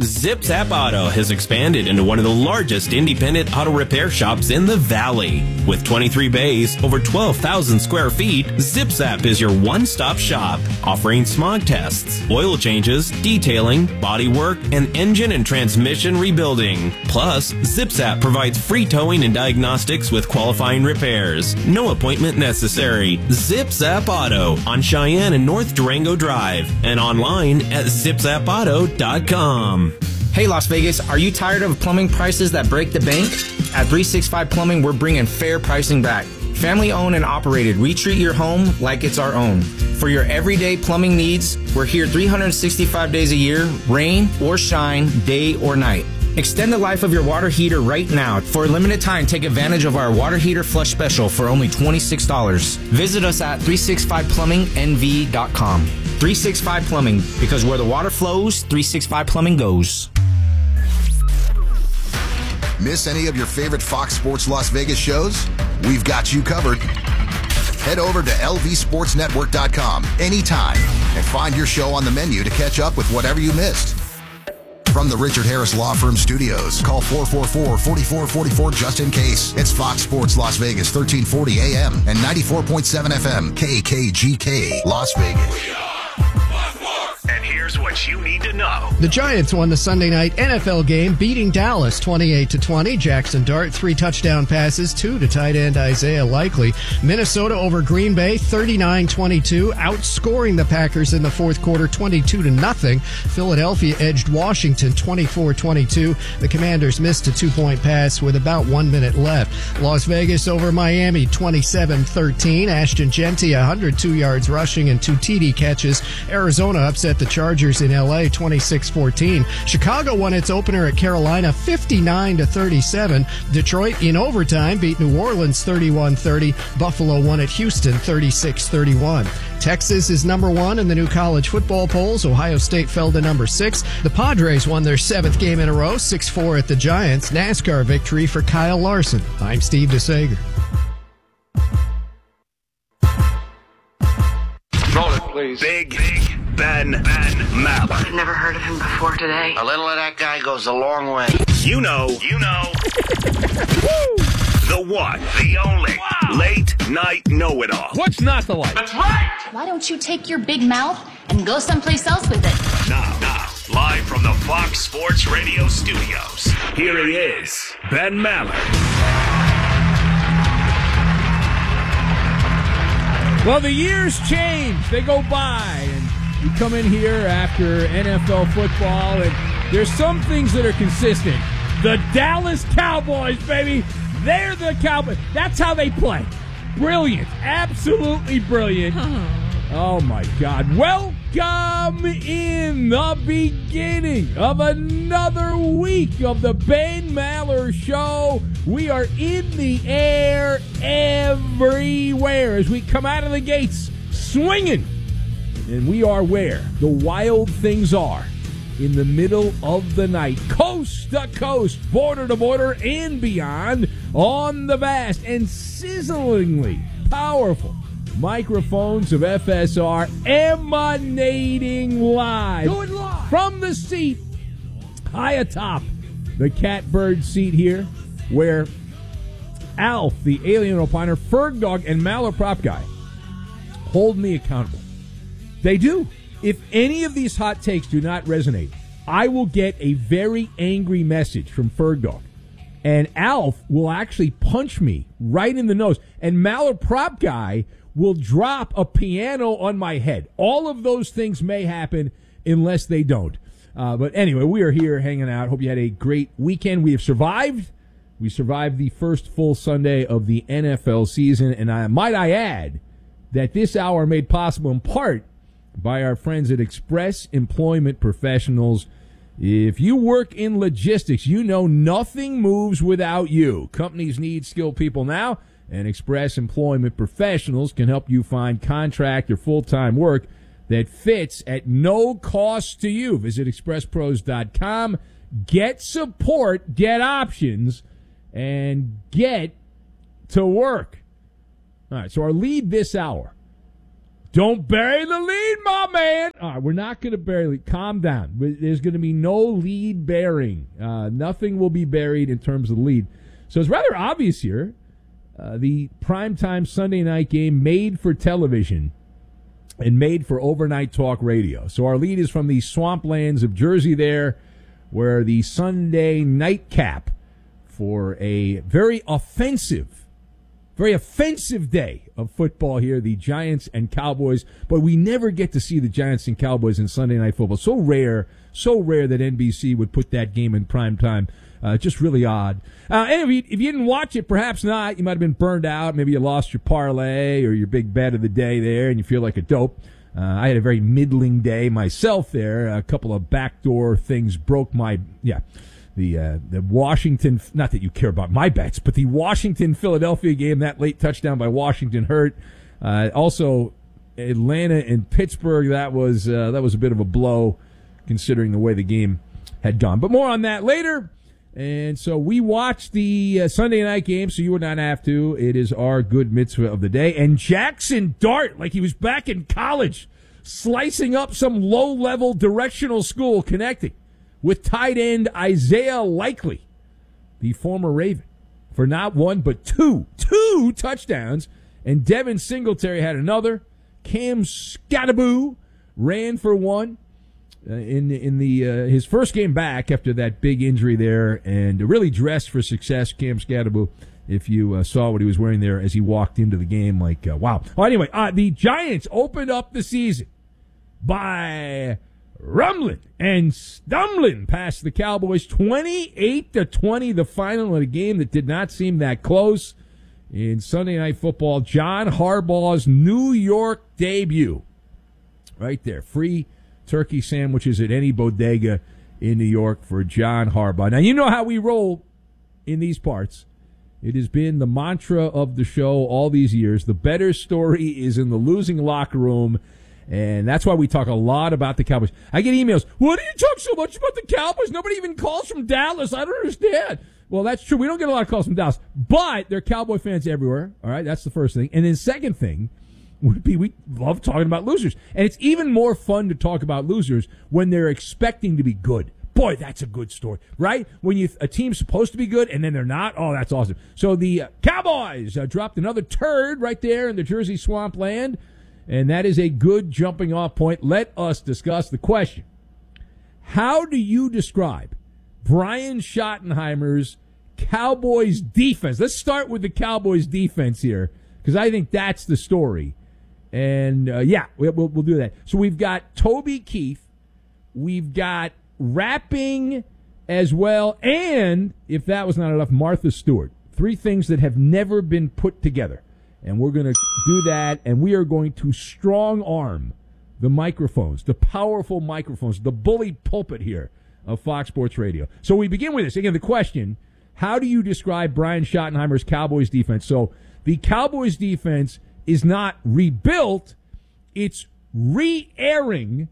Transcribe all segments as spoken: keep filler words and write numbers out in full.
Zip Zap Auto has expanded into one of the largest independent auto repair shops in the Valley. With twenty-three bays, over twelve thousand square feet, Zip Zap is your one-stop shop, offering smog tests, oil changes, detailing, body work, and engine and transmission rebuilding. Plus, Zip Zap provides free towing and diagnostics with qualifying repairs. No appointment necessary. Zip Zap Auto on Cheyenne and North Durango Drive and online at zip zap auto dot com. Hey Las Vegas, are you tired of plumbing prices that break the bank? At three sixty-five Plumbing, we're bringing fair pricing back. Family owned and operated, we treat your home like it's our own. For your everyday plumbing needs, we're here three hundred sixty-five days a year, rain or shine, day or night. Extend the life of your water heater right now. For a limited time, take advantage of our water heater flush special for only twenty-six dollars. Visit us at three sixty-five plumbing n v dot com. three sixty-five Plumbing, because where the water flows, three sixty-five Plumbing goes. Miss any of your favorite Fox Sports Las Vegas shows? We've got you covered. Head over to L V sports network dot com anytime and find your show on the menu to catch up with whatever you missed. From the Richard Harris Law Firm Studios, call four four four, four four four four just in case. It's Fox Sports Las Vegas, thirteen forty A M and ninety-four point seven F M, K K G K, Las Vegas. And here's what you need to know. The Giants won the Sunday night N F L game, beating Dallas twenty-eight to twenty. Jackson Dart, three touchdown passes, two to tight end Isaiah Likely. Minnesota over Green Bay, thirty-nine twenty-two, outscoring the Packers in the fourth quarter, twenty-two to nothing. Philadelphia edged Washington, twenty-four twenty-two. The Commanders missed a two-point pass with about one minute left. Las Vegas over Miami, twenty-seven thirteen. Ashton Genty, one hundred two yards rushing and two T D catches. Arizona upset the Chargers in L A, twenty-six fourteen. Chicago won its opener at Carolina, fifty-nine to thirty-seven. Detroit in overtime beat New Orleans thirty-one thirty. Buffalo won at Houston thirty-six thirty-one. Texas is number one in the new college football polls. Ohio State fell to number six. The Padres won their seventh game in a row, six four at the Giants. NASCAR victory for Kyle Larson. I'm Steve DeSager. Roll it, please. Big, big Ben, Ben Maller. I've never heard of him before today. A little of that guy goes a long way. You know, you know. The one, the only, wow. Late night know-it-all. What's not to like? That's right! Why don't you take your big mouth and go someplace else with it? Now, now, live from the Fox Sports Radio studios, here he is, Ben Maller. Well, the years change. They go by, and we come in here after N F L football, and there's some things that are consistent. The Dallas Cowboys, baby. They're the Cowboys. That's how they play. Brilliant. Absolutely brilliant. Oh, my God. Welcome in the beginning of another week of the Ben Maller Show. We are in the air everywhere as we come out of the gates swinging. And we are where the wild things are. In the middle of the night, coast to coast, border to border, and beyond, on the vast and sizzlingly powerful microphones of F S R, emanating live, Going live from the seat high atop the catbird seat here, where Alf, the alien opiner, Ferg Dog, and Maller Prop Guy hold me accountable. They do. If any of these hot takes do not resonate, I will get a very angry message from Ferg Dog. And Alf will actually punch me right in the nose. And Maller Prop Guy will drop a piano on my head. All of those things may happen unless they don't. Uh, but anyway, we are here hanging out. Hope you had a great weekend. We have survived. We survived the first full Sunday of the N F L season. And I might I add that this hour made possible in part by our friends at Express Employment Professionals. If you work in logistics, you know nothing moves without you. Companies need skilled people now, and Express Employment Professionals can help you find contract or full-time work that fits at no cost to you. Visit express pros dot com. Get support, get options, and get to work. All right, so our lead this hour Don't bury the lead, my man. All right, we're not going to bury the lead. Calm down. There's going to be no lead bearing. Uh, nothing will be buried in terms of the lead. So it's rather obvious here. Uh, the primetime Sunday night game made for television and made for overnight talk radio. So our lead is from the swamplands of Jersey there, where the Sunday nightcap for a very offensive, very offensive day of football here, the Giants and Cowboys. But we never get to see the Giants and Cowboys in Sunday Night Football. So rare, so rare that N B C would put that game in prime time. Uh, just really odd. Uh, and if you, if you didn't watch it, perhaps not. You might have been burned out. Maybe you lost your parlay or your big bet of the day there, and you feel like a dope. Uh, I had a very middling day myself there. A couple of backdoor things broke my, yeah, the uh, the Washington, not that you care about my bets, but the Washington-Philadelphia game, that late touchdown by Washington hurt. Uh, also, Atlanta and Pittsburgh, that was uh, that was a bit of a blow considering the way the game had gone. But more on that later. And so we watched the uh, Sunday night game, so you would not have to. It is our good mitzvah of the day. And Jackson Dart, like he was back in college, slicing up some low-level directional school, connecting with tight end Isaiah Likely, the former Raven, for not one but two, two touchdowns. And Devin Singletary had another. Cam Skattebo ran for one. Uh, in in the uh, his first game back after that big injury there, and really dressed for success, Cam Skattebo, if you uh, saw what he was wearing there as he walked into the game, like, uh, wow. Well, anyway, uh, the Giants opened up the season by rumbling and stumbling past the Cowboys, twenty-eight to twenty, the final of a game that did not seem that close. In Sunday Night Football, John Harbaugh's New York debut. Right there, free turkey sandwiches at any bodega in New York for John Harbaugh. Now, you know how we roll in these parts. It has been the mantra of the show all these years. The better story is in the losing locker room, and that's why we talk a lot about the Cowboys. I get emails, why do you talk so much about the Cowboys? Nobody even calls from Dallas. I don't understand. Well, that's true. We don't get a lot of calls from Dallas, but there are Cowboy fans everywhere. All right, that's the first thing. And then second thing would be we love talking about losers. And it's even more fun to talk about losers when they're expecting to be good. Boy, that's a good story, right? When you a team's supposed to be good and then they're not, oh, that's awesome. So the uh, Cowboys uh, dropped another turd right there in the Jersey swampland, and that is a good jumping off point. Let us discuss the question. How do you describe Brian Schottenheimer's Cowboys defense? Let's start with the Cowboys defense here, because I think that's the story. And, uh, yeah, we'll, we'll do that. So we've got Toby Keith. We've got rapping as well. And, if that was not enough, Martha Stewart. Three things that have never been put together. And we're going to do that, and we are going to strong-arm the microphones, the powerful microphones, the bully pulpit here of Fox Sports Radio. So we begin with this. Again, the question, how do you describe Brian Schottenheimer's Cowboys defense? So the Cowboys defense is not rebuilt, it's re-airing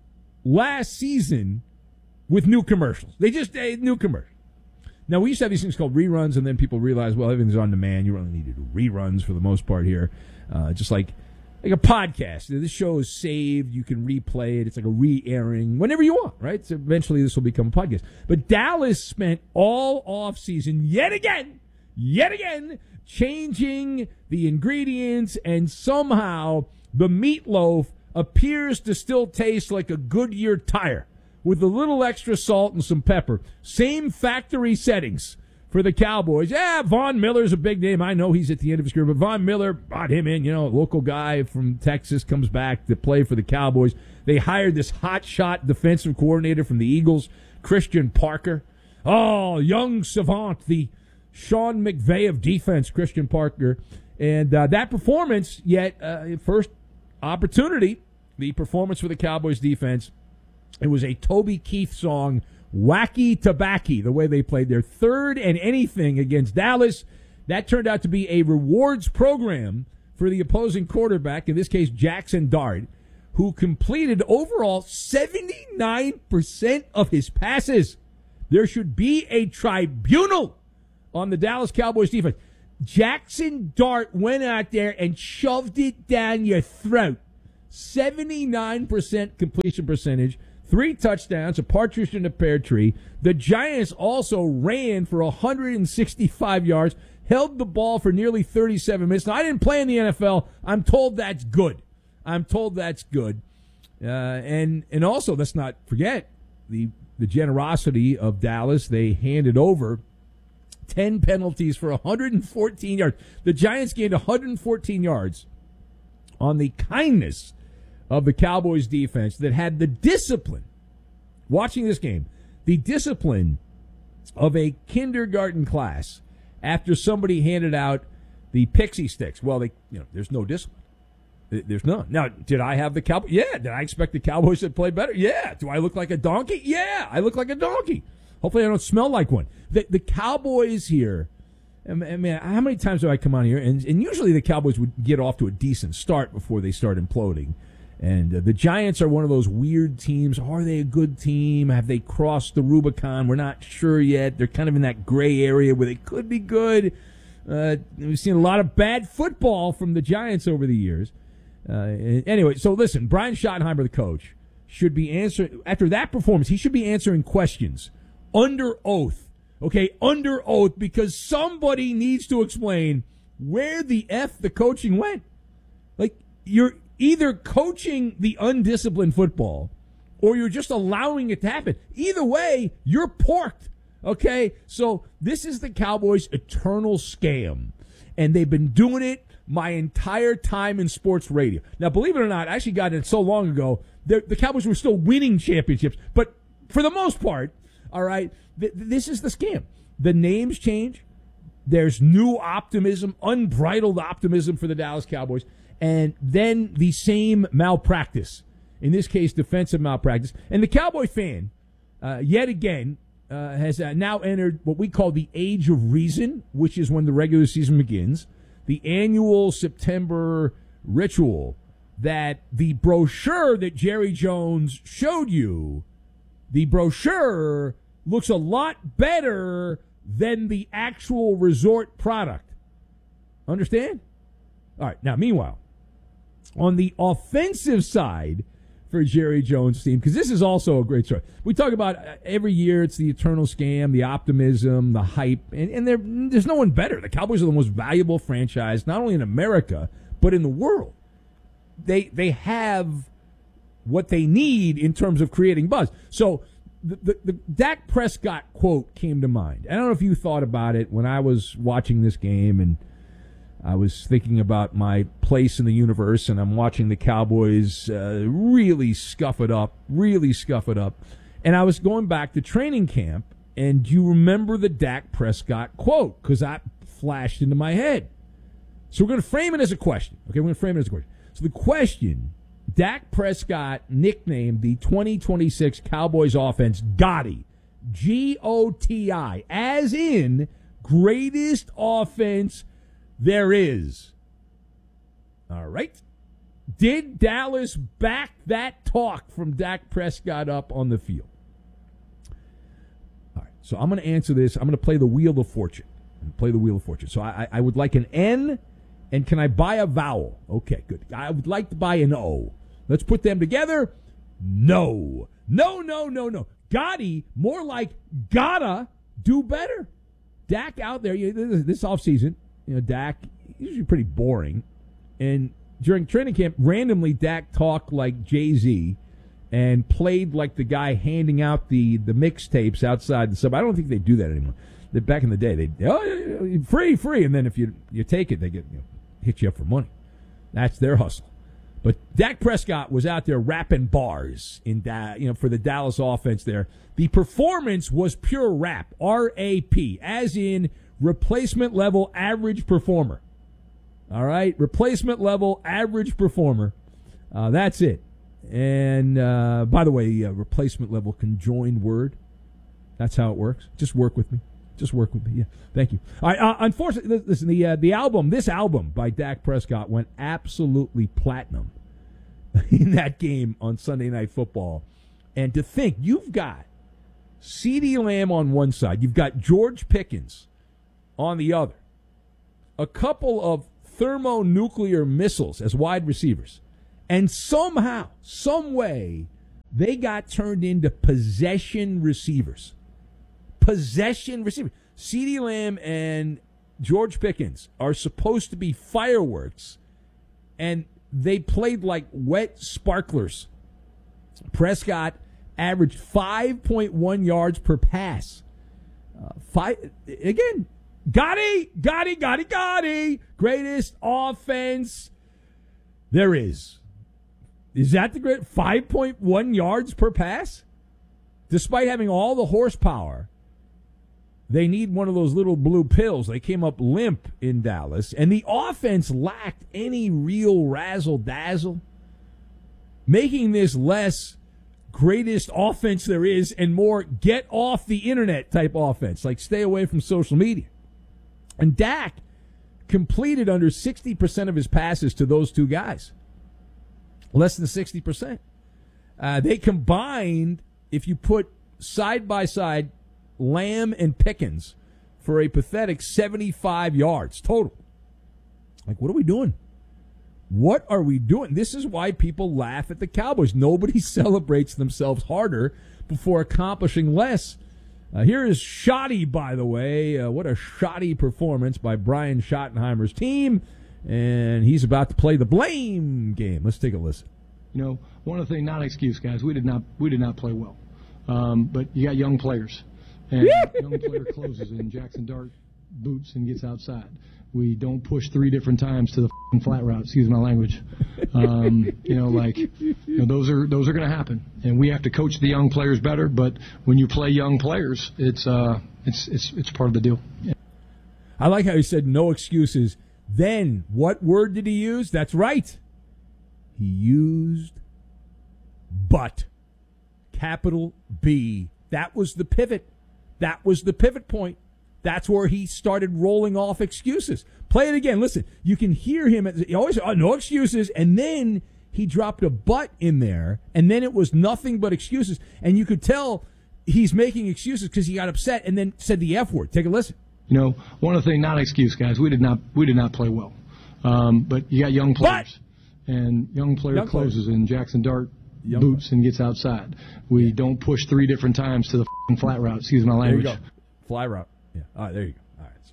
last season with new commercials. They just, uh, new commercials. Now, we used to have these things called reruns, and then people realize, well, everything's on demand. You don't need to do reruns for the most part here. Uh, just like like a podcast. This show is saved. You can replay it. It's like a re-airing whenever you want, right? So eventually this will become a podcast. But Dallas spent all offseason, yet again, yet again, changing the ingredients, and somehow the meatloaf appears to still taste like a Goodyear tire with a little extra salt and some pepper. Same factory settings for the Cowboys. Yeah, Von Miller's a big name. I know he's at the end of his career, but Von Miller brought him in, you know, a local guy from Texas comes back to play for the Cowboys. They hired this hotshot defensive coordinator from the Eagles, Christian Parker. Oh, young savant, the Sean McVay of defense, Christian Parker. And uh, that performance, yet uh, first opportunity, the performance for the Cowboys defense, it was a Toby Keith song, Wacky Tobacky, the way they played their third and anything against Dallas. That turned out to be a rewards program for the opposing quarterback, in this case Jackson Dart, who completed overall seventy-nine percent of his passes. There should be a tribunal on the Dallas Cowboys defense. Jackson Dart went out there and shoved it down your throat. seventy-nine percent completion percentage, three touchdowns, a partridge in a pear tree. The Giants also ran for one hundred sixty-five yards, held the ball for nearly thirty-seven minutes. Now, I didn't play in the N F L. I'm told that's good. I'm told that's good. Uh, and and also, let's not forget the the generosity of Dallas. They handed over ten penalties for one hundred fourteen yards. The Giants gained one hundred fourteen yards on the kindness of the Cowboys defense that had the discipline, watching this game, the discipline of a kindergarten class after somebody handed out the pixie sticks. Well, they, you know, there's no discipline. There's none. Now, did I have the Cowboys? Yeah. Did I expect the Cowboys to play better? Yeah. Do I look like a donkey? Yeah, I look like a donkey. Hopefully I don't smell like one. The, the Cowboys here, I mean, how many times do I come on here? And, and usually the Cowboys would get off to a decent start before they start imploding. And uh, the Giants are one of those weird teams. Are they a good team? Have they crossed the Rubicon? We're not sure yet. They're kind of in that gray area where they could be good. Uh, we've seen a lot of bad football from the Giants over the years. Uh, anyway, so listen, Brian Schottenheimer, the coach, should be answering, after that performance, he should be answering questions under oath. Okay, under oath, because somebody needs to explain where the F the coaching went. Like, you're either coaching the undisciplined football or you're just allowing it to happen. Either way, you're porked. Okay, so this is the Cowboys' eternal scam, and they've been doing it my entire time in sports radio. Now, believe it or not, I actually got it so long ago, the, the Cowboys were still winning championships, but for the most part, all right, th- this is the scam. The names change. There's new optimism, unbridled optimism for the Dallas Cowboys, and then the same malpractice, in this case, defensive malpractice. And the Cowboy fan, uh, yet again, uh, has uh, now entered what we call the age of reason, which is when the regular season begins, the annual September ritual that the brochure that Jerry Jones showed you, the brochure looks a lot better than the actual resort product. Understand? All right. Now, meanwhile, on the offensive side for Jerry Jones' team, because this is also a great story. We talk about uh, every year it's the eternal scam, the optimism, the hype, and, and there, there's no one better. The Cowboys are the most valuable franchise, not only in America, but in the world. They they have what they need in terms of creating buzz. So the, the, the Dak Prescott quote came to mind. I don't know if you thought about it when I was watching this game, and I was thinking about my place in the universe, and I'm watching the Cowboys uh, really scuff it up, really scuff it up. And I was going back to training camp, and do you remember the Dak Prescott quote? Because that flashed into my head. So we're going to frame it as a question. Okay, we're going to frame it as a question. So the question, Dak Prescott nicknamed the twenty twenty-six Cowboys offense Gotti, G O T I, as in greatest offense there is. All right. Did Dallas back that talk from Dak Prescott up on the field? All right. So I'm going to answer this. I'm going to play the Wheel of Fortune. I'm going to play the Wheel of Fortune. So I, I would like an N, and can I buy a vowel? Okay, good. I would like to buy an O. Let's put them together. No. No, no, no, no. Gotti, more like gotta do better. Dak out there, this offseason, you know, Dak, usually pretty boring. And during training camp, randomly, Dak talked like Jay-Z and played like the guy handing out the, the mixtapes outside the sub. I don't think they do that anymore. Back in the day, they oh, free, free. And then if you you take it, they get you know, hit you up for money. That's their hustle. But Dak Prescott was out there rapping bars in da- you know for the Dallas offense there. The performance was pure rap, R A P, as in replacement level average performer. All right, replacement level average performer. Uh, that's it. And uh, by the way, uh, replacement level conjoined word. That's how it works. Just work with me. Just work with me. Yeah, thank you. All right. Uh, unfortunately, listen. The uh, the album, this album by Dak Prescott, went absolutely platinum in that game on Sunday Night Football. And to think you've got CeeDee Lamb on one side, you've got George Pickens on the other, a couple of thermonuclear missiles as wide receivers, And somehow, some way, they got turned into possession receivers. Possession receivers. CeeDee Lamb and George Pickens are supposed to be fireworks, and they played like wet sparklers. Prescott averaged five point one yards per pass. Uh, five again, Gotti, Gotti, Gotti, Gotti. Greatest offense there is. Is that the great five point one yards per pass? Despite having all the horsepower, they need one of those little blue pills. They came up limp in Dallas, and the offense lacked any real razzle-dazzle, making this less greatest offense there is and more get off the internet type offense, like stay away from social media. And Dak completed under sixty percent of his passes to those two guys. Less than sixty percent. Uh, they combined, if you put side by side Lamb and Pickens, for a pathetic seventy-five yards total. Like, what are we doing? What are we doing? This is why people laugh at the Cowboys. Nobody celebrates themselves harder before accomplishing less. Uh, here is shoddy, by the way. Uh, what a shoddy performance by Brian Schottenheimer's team. And he's about to play the blame game. Let's take a listen. You know, one of the things, not an excuse, guys. We did not we did not play well. Um, but you got young players. And young player closes in. Jackson Dart boots and gets outside. We don't push three different times to the f***ing flat route. Excuse my language. Um, you know, like, you know, those are those are going to happen, and we have to coach the young players better. But when you play young players, it's uh, it's it's it's part of the deal. Yeah. I like how he said no excuses. Then what word did he use? That's right. He used but. Capital B. That was the pivot. That was the pivot point. That's where he started rolling off excuses. Play it again. Listen, you can hear him. At, he always, oh, no excuses. And then he dropped a but in there. And then it was nothing but excuses. And you could tell he's making excuses because he got upset and then said the F word. Take a listen. You know, one of the things, not an excuse, guys. We did not we did not play well. Um, but you got young players. But, and young player young closes players. in. Jackson Dart young boots player. and gets outside. We yeah. don't push three different times to the f***ing flat route. Excuse my language. There you go. Fly route. Yeah. All right, there you go. All right.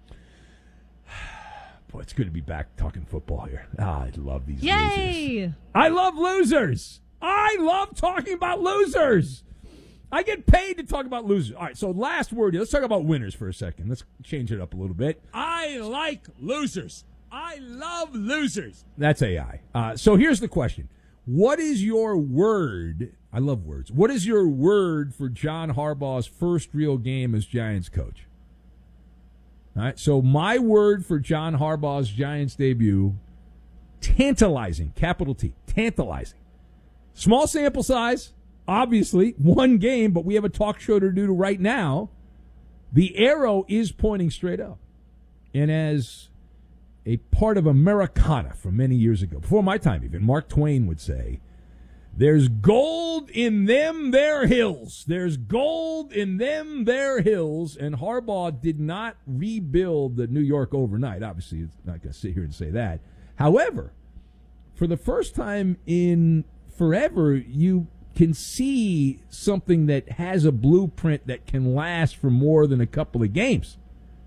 So. Boy, it's good to be back talking football here. Ah, I love these Yay! losers. I love losers. I love talking about losers. I get paid to talk about losers. All right, so last word here. Let's talk about winners for a second. Let's change it up a little bit. I like losers. I love losers. That's A I. Uh, so here's the question. What is your word? I love words. What is your word for John Harbaugh's first real game as Giants coach? All right, so my word for John Harbaugh's Giants debut, tantalizing, capital T, tantalizing. Small sample size, obviously, one game, but we have a talk show to do right now. The arrow is pointing straight up. And as a part of Americana from many years ago, before my time even, Mark Twain would say, there's gold in them there hills. There's gold in them there hills. And Harbaugh did not rebuild the New York overnight. Obviously, it's not going to sit here and say that. However, for the first time in forever, you can see something that has a blueprint that can last for more than a couple of games.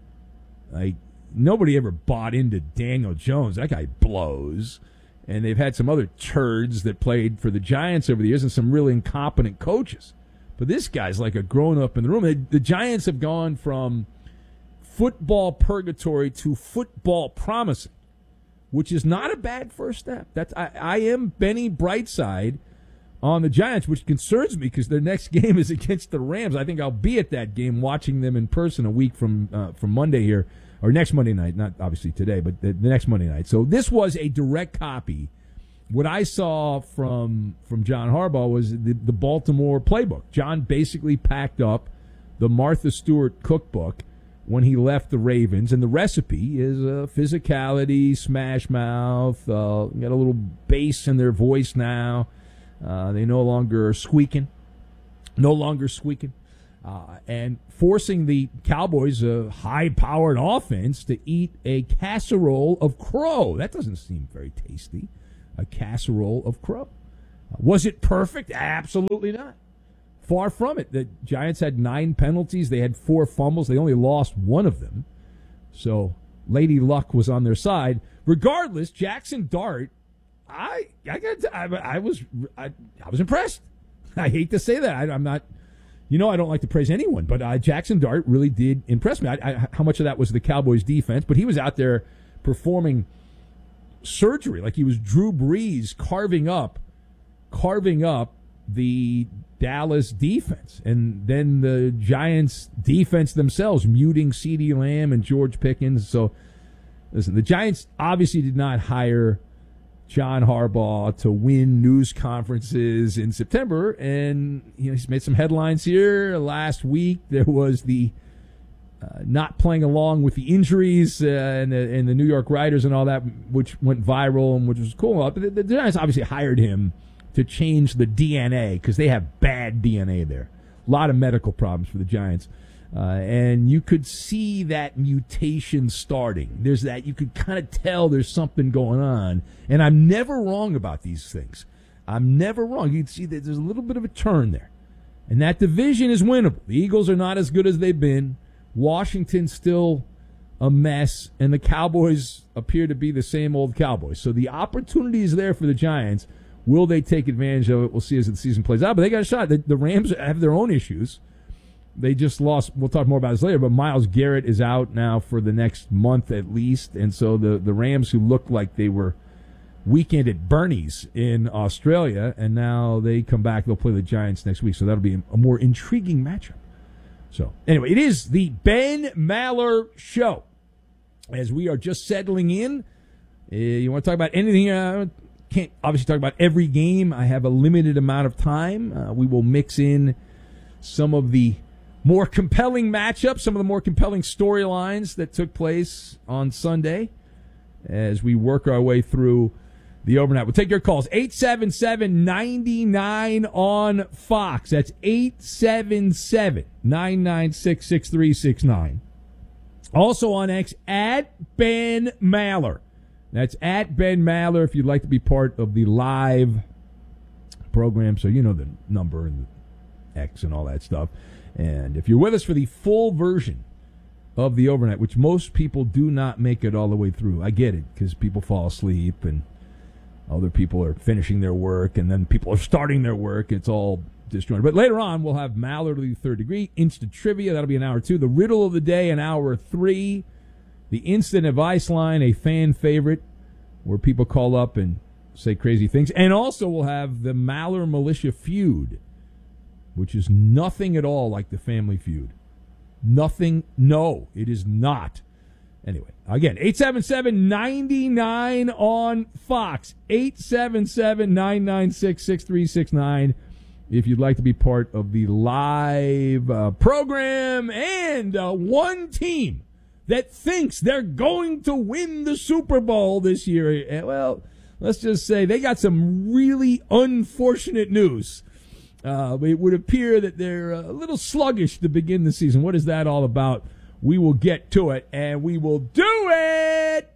Like, nobody ever bought into Daniel Jones. That guy blows. And they've had some other turds that played for the Giants over the years and some really incompetent coaches. But this guy's like a grown-up in the room. The, the Giants have gone from football purgatory to football promising, which is not a bad first step. That's I, I am Benny Brightside on the Giants, which concerns me because their next game is against the Rams. I think I'll be at that game watching them in person a week from uh, from Monday here. Or next Monday night, not obviously today, but the, the next Monday night. So this was a direct copy. What I saw from from John Harbaugh was the, the Baltimore playbook. John basically packed up the Martha Stewart cookbook when he left the Ravens, and the recipe is uh, physicality, smash mouth, uh, got a little bass in their voice now. Uh, they no longer are squeaking, no longer squeaking. Uh, and forcing the Cowboys, a high-powered offense, to eat a casserole of crow. That doesn't seem very tasty. a casserole of crow. Was it perfect? Absolutely not. Far from it. The Giants had nine penalties. They had four fumbles. They only lost one of them. So Lady Luck was on their side. Regardless, Jackson Dart, I I got to, I, I was I, I was impressed. I hate to say that. I, I'm not. You know, I don't like to praise anyone, but uh, Jackson Dart really did impress me. I, I, how much of that was the Cowboys' defense? But he was out there performing surgery, like he was Drew Brees carving up, carving up the Dallas defense, and then the Giants' defense themselves muting CeeDee Lamb and George Pickens. So, listen, the Giants obviously did not hire John Harbaugh to win news conferences in September, and you know he's made some headlines here. Last week there was the uh, not playing along with the injuries uh, and, the, and the New York writers and all that, which went viral and which was cool. But the, the Giants obviously hired him to change the D N A because they have bad D N A there. A lot of medical problems for the Giants. Uh, and you could see that mutation starting. There's that, you could kind of tell there's something going on. And I'm never wrong about these things. I'm never wrong. You can see that there's a little bit of a turn there. And that division is winnable. The Eagles are not as good as they've been. Washington's still a mess. And the Cowboys appear to be the same old Cowboys. So the opportunity is there for the Giants. Will they take advantage of it? We'll see as the season plays out. But they got a shot. The, the Rams have their own issues. They just lost, we'll talk more about this later, but Myles Garrett is out now for the next month at least. And so the, the Rams, who looked like they were weekend at Bernie's in Australia, and now they come back, they'll play the Giants next week. So that'll be a more intriguing matchup. So anyway, it is the Ben Maller Show. As we are just settling in, uh, you want to talk about anything? Uh, can't obviously talk about every game. I have a limited amount of time. Uh, we will mix in some of the more compelling matchups, some of the more compelling storylines that took place on Sunday as we work our way through the overnight. We'll take your calls. eight seven seven, nine nine on Fox. That's eight seven seven, nine nine six, six three six nine. Also on X, at Ben Maller. That's at Ben Maller if you'd like to be part of the live program. So you know the number and the X and all that stuff. And if you're with us for the full version of the overnight, which most people do not make it all the way through, I get it, because people fall asleep and other people are finishing their work, and then people are starting their work. It's all disjointed. But later on, we'll have Maller to the third degree, instant trivia. That'll be an hour two. The riddle of the day, an hour three. The instant advice line, a fan favorite, where people call up and say crazy things. And also we'll have the Maller Militia Feud, which is nothing at all like the Family Feud. Nothing. No, it is not. Anyway, again, eight seven seven, nine nine on Fox. eight seven seven, nine nine six, six three six nine if you'd like to be part of the live uh, program. And uh, one team that thinks they're going to win the Super Bowl this year, well, let's just say they got some really unfortunate news. Uh, it would appear that they're a little sluggish to begin the season. What is that all about? We will get to it, and we will do it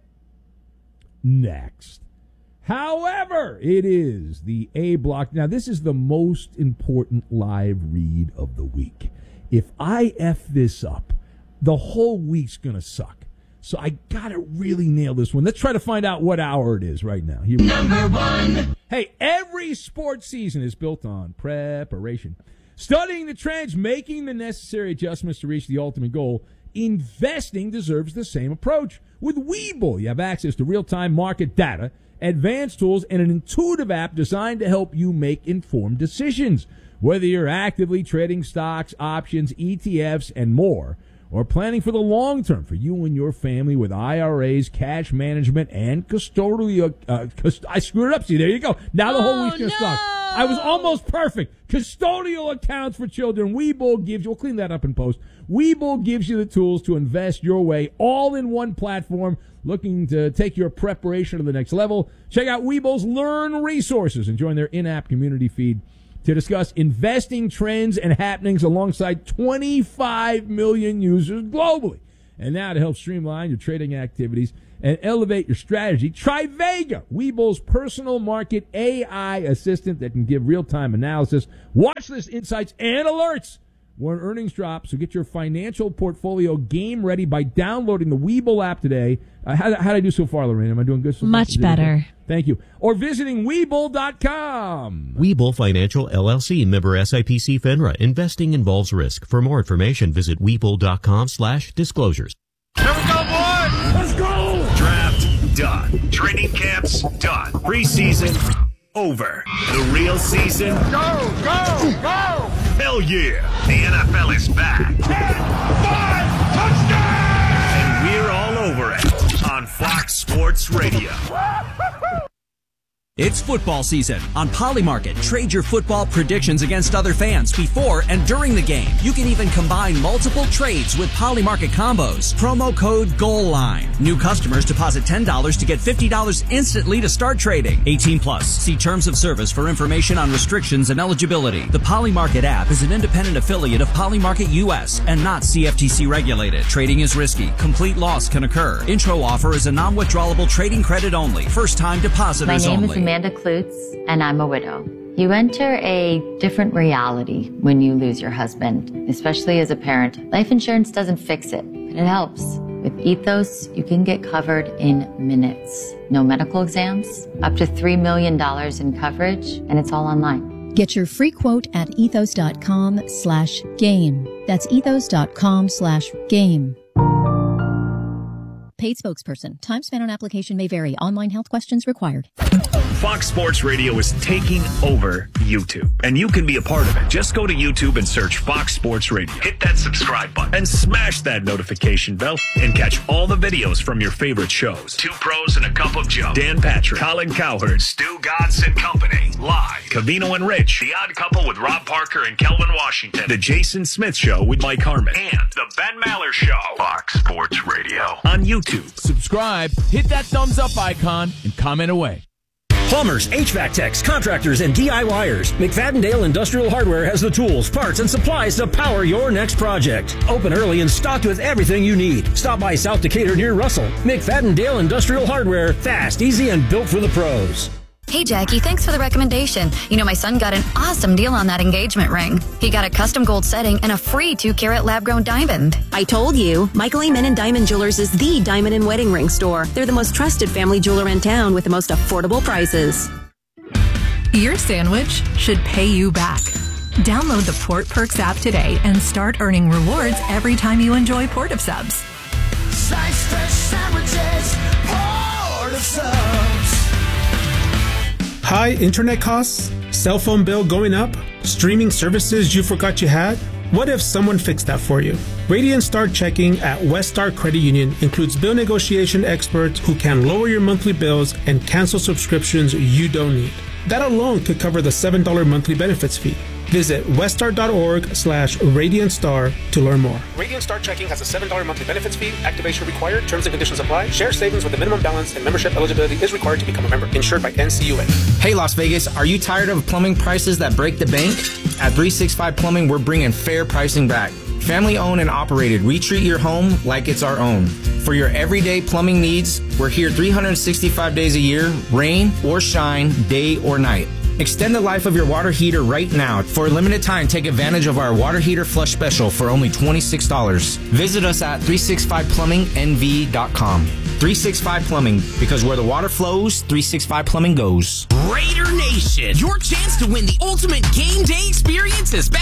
next. However, it is the A block. Now, this is the most important live read of the week. If I F this up, the whole week's going to suck. So I got to really nail this one. Let's try to find out what hour it is right now. Here we go. Number one. Hey, every sports season is built on preparation. Studying the trends, making the necessary adjustments to reach the ultimate goal. Investing deserves the same approach. With Webull, you have access to real-time market data, advanced tools, and an intuitive app designed to help you make informed decisions. Whether you're actively trading stocks, options, E T Fs, and more, or planning for the long term for you and your family with I R As, cash management, and custodial. Uh, cust- I screwed it up. See, there you go. Now the whole Oh, week's going to no. suck. I was almost perfect. Custodial accounts for children. Webull gives you, we'll clean that up in post. Webull gives you the tools to invest your way all in one platform. Looking to take your preparation to the next level? Check out Webull's Learn resources and join their in-app community feed to discuss investing trends and happenings alongside twenty-five million users globally. And now to help streamline your trading activities and elevate your strategy, try Vega, Webull's personal market A I assistant that can give real-time analysis, watch list insights, and alerts when earnings drop. So get your financial portfolio game ready by downloading the Webull app today. Uh, how, how did I do so far, Lorraine? Am I doing good so far? Much better. Thank you. Or visiting Webull dot com. Webull Financial, L L C, member S I P C FINRA. Investing involves risk. For more information, visit Webull dot com slash disclosures. Here we go, boys! Let's go! Draft done. Training camps done. Preseason over. The real season. Go, go, go! Hell yeah! The N F L is back. ten, five, touchdown! And we're all over it on Fox Sports Radio. It's football season. On Polymarket, trade your football predictions against other fans before and during the game. You can even combine multiple trades with Polymarket combos. Promo code GOALLINE. New customers deposit ten dollars to get fifty dollars instantly to start trading. eighteen plus. See terms of service for information on restrictions and eligibility. The Polymarket app is an independent affiliate of Polymarket U S and not C F T C regulated. Trading is risky. Complete loss can occur. Intro offer is a non-withdrawable trading credit only. First time depositors only. only. Amanda Klutz, and I'm a widow. You enter a different reality when you lose your husband, especially as a parent. Life insurance doesn't fix it, but it helps. With Ethos, you can get covered in minutes. No medical exams, up to three million dollars in coverage, and it's all online. Get your free quote at ethos.com slash game. That's ethos.com slash game. Paid spokesperson. Time spent on application may vary. Online health questions required. Fox Sports Radio is taking over YouTube, and you can be a part of it. Just go to YouTube and search Fox Sports Radio. Hit that subscribe button and smash that notification bell and catch all the videos from your favorite shows. Two Pros and a Cup of Joe. Dan Patrick, Colin Cowherd, Stu Godson Company, Live, Covino and Rich, The Odd Couple with Rob Parker and Kelvin Washington, The Jason Smith Show with Mike Harmon, and The Ben Maller Show. Fox Sports Radio on YouTube. Subscribe, hit that thumbs up icon, and comment away. Plumbers, H V A C techs, contractors, and DIYers. McFadden-Dale Industrial Hardware has the tools, parts, and supplies to power your next project. Open early and stocked with everything you need. Stop by South Decatur near Russell. McFadden-Dale Industrial Hardware. Fast, easy, and built for the pros. Hey, Jackie, thanks for the recommendation. You know, my son got an awesome deal on that engagement ring. He got a custom gold setting and a free two-carat lab-grown diamond. I told you, Michael Amen Diamond Jewelers is the diamond and wedding ring store. They're the most trusted family jeweler in town with the most affordable prices. Your sandwich should pay you back. Download the Port Perks app today and start earning rewards every time you enjoy Port of Subs. Slice fresh sandwiches, Port of Subs. High internet costs? Cell phone bill going up? Streaming services you forgot you had? What if someone fixed that for you? Radiant Start Checking at Westar Credit Union includes bill negotiation experts who can lower your monthly bills and cancel subscriptions you don't need. That alone could cover the seven dollars monthly benefits fee. Visit westar.org slash Radiant Star to learn more. Radiant Start Checking has a seven dollars monthly benefits fee. Activation required. Terms and conditions apply. Share savings with a minimum balance and membership eligibility is required to become a member. Insured by N C U A. Hey, Las Vegas, are you tired of plumbing prices that break the bank? At three sixty-five Plumbing, we're bringing fair pricing back. Family owned and operated. We treat your home like it's our own. For your everyday plumbing needs, we're here three hundred sixty-five days a year, rain or shine, day or night. Extend the life of your water heater right now. For a limited time, take advantage of our water heater flush special for only twenty-six dollars. Visit us at three sixty-five plumbing N V dot com. three sixty-five Plumbing, because where the water flows, three sixty-five Plumbing goes. Raider Nation, your chance to win the ultimate game day experience is back